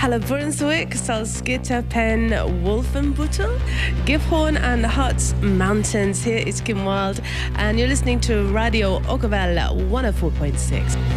Halle Brunswick, Salzgitter, Wolfenbüttel, Gifhorn and Harz Mountains. Here is Kim Wilde and you're listening to Radio Okervelle 104.6.